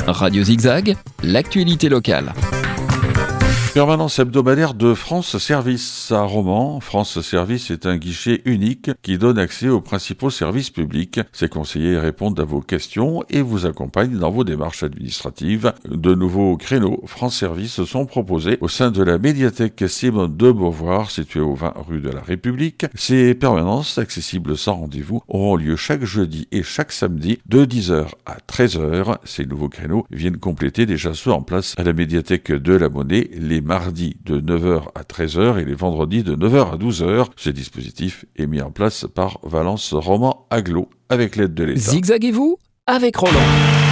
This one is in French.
Radio Zigzag, l'actualité locale. Permanence hebdomadaire de France Service à Romans. France Service est un guichet unique qui donne accès aux principaux services publics. Ses conseillers répondent à vos questions et vous accompagnent dans vos démarches administratives. De nouveaux créneaux France Service sont proposés au sein de la médiathèque Simone de Beauvoir, située au 20 rue de la République. Ces permanences, accessibles sans rendez-vous, auront lieu chaque jeudi et chaque samedi de 10h à 13h. Ces nouveaux créneaux viennent compléter déjà ceux en place à la médiathèque de la Monnaie les mardis de 9h à 13h et les vendredis de 9h à 12h. Ce dispositif est mis en place par Valence Romans Agglo avec l'aide de l'État. Zigzaguez-vous avec Roland.